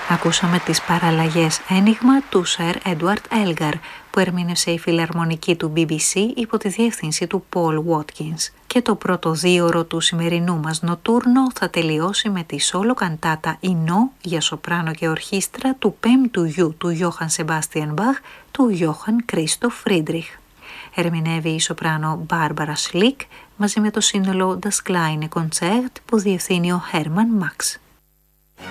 Ακούσαμε τις παραλλαγές ένιγμα του Sir Edward Elgar που ερμήνευσε η φιλαρμονική του BBC υπό τη διεύθυνση του Paul Watkins. Και το πρώτο δίωρο του σημερινού μας νοτούρνο θα τελειώσει με τη σόλο καντάτα «Ινό» για σοπράνο και ορχήστρα του πέμπτου γιου του Johann Sebastian Bach, του Johann Christoph Friedrich. Ερμηνεύει η σοπράνο Barbara Schlick μαζί με το σύνολο Das kleine Konzert που διευθύνει ο Hermann Max.